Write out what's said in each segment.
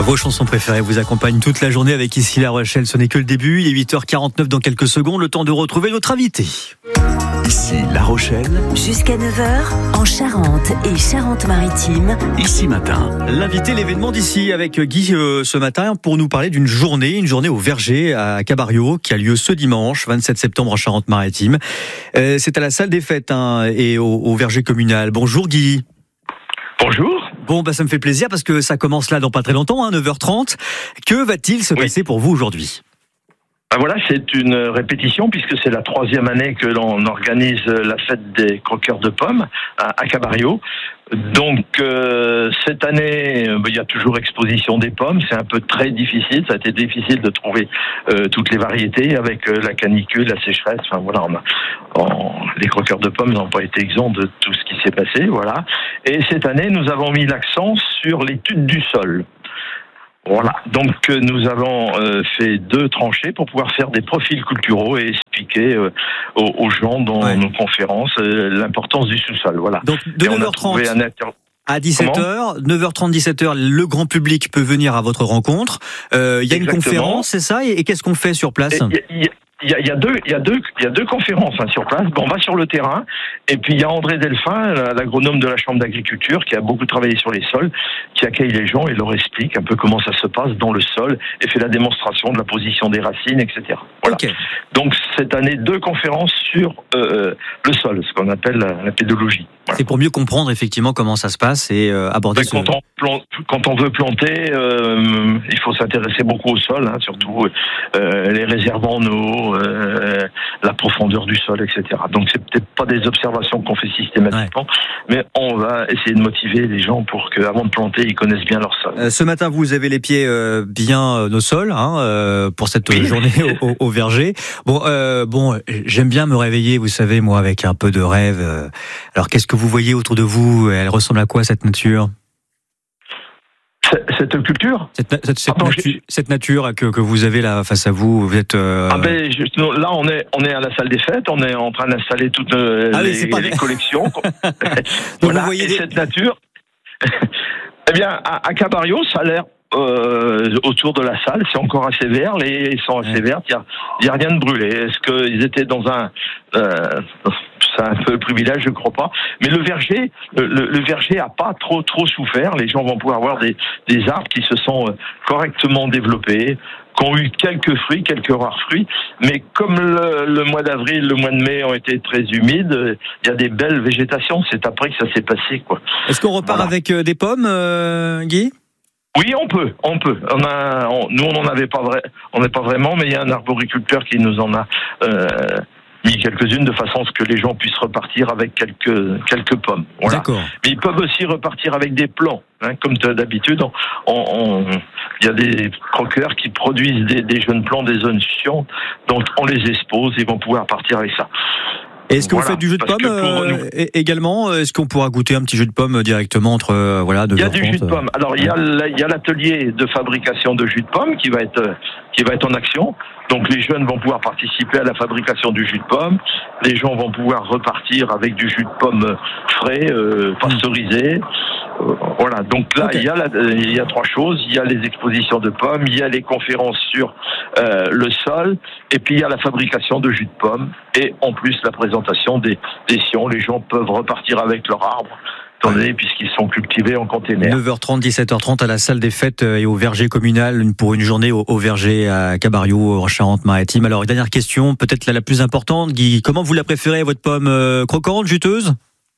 Vos chansons préférées vous accompagnent toute la journée avec Ici La Rochelle. Ce n'est que le début. Il est 8h49 dans quelques secondes. Le temps de retrouver notre invité. Ici La Rochelle. Jusqu'à 9h, en Charente et Charente-Maritime. Ici Matin. L'invité, l'événement d'ici avec Guy ce matin pour nous parler d'une journée au Verger à Cabarriaux qui a lieu ce dimanche 27 septembre en Charente-Maritime. C'est à la salle des fêtes et au Verger communal. Bonjour Guy. Bonjour. Bon, ça me fait plaisir parce que ça commence là dans pas très longtemps, 9h30. Que va-t-il se passer pour vous aujourd'hui ? Voilà, c'est une répétition puisque c'est la 3e année que l'on organise la fête des croqueurs de pommes à Cabarriaux. Donc cette année, il y a toujours exposition des pommes. C'est un peu très difficile. Ça a été difficile de trouver toutes les variétés avec la canicule, la sécheresse. Enfin voilà, les croqueurs de pommes n'ont pas été exempts de tout ce qui s'est passé. Voilà. Et cette année, nous avons mis l'accent sur l'étude du sol. Voilà, donc nous avons fait 2 tranchées pour pouvoir faire des profils culturaux et expliquer aux gens dans nos conférences l'importance du sous-sol. Voilà. Donc de 9h30 à 17h, 9h30, 17h, le grand public peut venir à votre rencontre. Il y a une conférence, c'est ça ? Et qu'est-ce qu'on fait sur place ? Il y a deux conférences sur place. Bon, on va sur le terrain et puis il y a André Delphin, l'agronome de la Chambre d'agriculture, qui a beaucoup travaillé sur les sols, qui accueille les gens et leur explique un peu comment ça se passe dans le sol et fait la démonstration de la position des racines, etc. Voilà. Okay. Donc cette année 2 conférences sur le sol, ce qu'on appelle la pédologie. Voilà. C'est pour mieux comprendre effectivement comment ça se passe et aborder ce... Quand on veut planter, il faut s'intéresser beaucoup au sol, surtout les réserves en eau, la profondeur du sol, etc. Donc c'est peut-être pas des observations qu'on fait systématiquement, mais on va essayer de motiver les gens pour qu'avant de planter, ils connaissent bien leur sol. Ce matin, vous avez les pieds bien au sol pour cette journée au verger. Bon, j'aime bien me réveiller, vous savez, moi, avec un peu de rêve. Alors, qu'est-ce que vous voyez autour de vous ? Elle ressemble à quoi, cette nature ? Cette culture, cette nature que vous avez là face à vous, vous êtes. Là, on est à la salle des fêtes, on est en train d'installer toutes les collections. Voilà, vous voyez cette nature. Eh bien, à Cabarriaux, ça a l'air. Autour de la salle, c'est encore assez vert, les haies sont assez vertes, il y a rien de brûlé. Est-ce qu'ils étaient dans c'est un peu le privilège, je crois pas. Mais le verger a pas trop souffert. Les gens vont pouvoir avoir des arbres qui se sont correctement développés, qui ont eu quelques fruits, quelques rares fruits. Mais comme le mois d'avril, le mois de mai ont été très humides, il y a des belles végétations. C'est après que ça s'est passé, quoi. Est-ce qu'on repart avec des pommes, Guy ? Oui, on peut. Nous, on n'en avait pas on n'est pas vraiment, mais il y a un arboriculteur qui nous en a mis quelques-unes de façon à ce que les gens puissent repartir avec quelques pommes. Voilà. D'accord. Mais ils peuvent aussi repartir avec des plants, comme d'habitude. Il y a des croqueurs qui produisent des jeunes plants, des zones chiantes, donc on les expose, ils vont pouvoir partir avec ça. Est-ce que vous faites du jus de pomme également ? Est-ce qu'on pourra goûter un petit jus de pomme directement entre de Il y a du jus de pomme. Alors il y a l'atelier de fabrication de jus de pomme qui va être en action. Donc les jeunes vont pouvoir participer à la fabrication du jus de pomme. Les gens vont pouvoir repartir avec du jus de pomme frais, pasteurisé. Voilà. Donc là, il y a 3 choses. Il y a les expositions de pommes, il y a les conférences sur le sol, et puis il y a la fabrication de jus de pomme, et en plus la présentation des sions. Les gens peuvent repartir avec leur arbre, étant donné puisqu'ils sont cultivés en container. 9h30, 17h30 à la salle des fêtes et au verger communal pour une journée au verger à Cabarriaux en Charente-Maritime. Alors, dernière question, peut-être la plus importante, Guy. Comment vous la préférez, votre pomme croquante, juteuse ?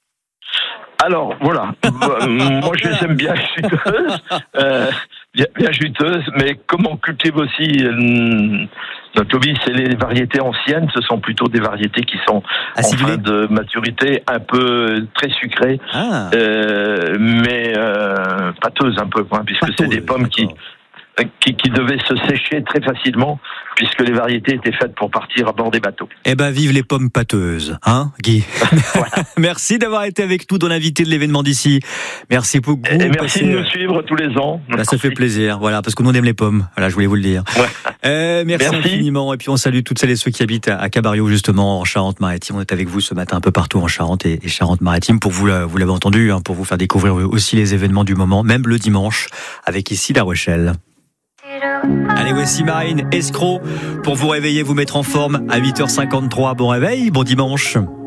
Alors, voilà. Moi, je les aime bien juteuses. Bien juteuses, mais comme on cultive aussi notre hobby, c'est les variétés anciennes. Ce sont plutôt des variétés qui sont acidulées, en fin de maturité, un peu très sucrées, mais pâteuses un peu, puisque c'est des pommes qui devaient se sécher très facilement, puisque les variétés étaient faites pour partir à bord des bateaux. Eh ben, vive les pommes pâteuses, hein, Guy. Voilà. Merci d'avoir été avec nous dans l'invité de l'événement d'ici. Merci beaucoup. Et merci de nous suivre tous les ans. Là, ça fait plaisir, voilà, parce que nous on aime les pommes. Voilà, je voulais vous le dire. Ouais. Merci infiniment. Et puis on salue toutes celles et ceux qui habitent à Cabarriaux, justement, en Charente-Maritime. On est avec vous ce matin un peu partout en Charente et Charente-Maritime pour vous l'avez entendu, hein, pour vous faire découvrir aussi les événements du moment, même le dimanche, avec ici La Rochelle. Allez, voici Marine Escroc pour vous réveiller, vous mettre en forme à 8h53. Bon réveil, bon dimanche.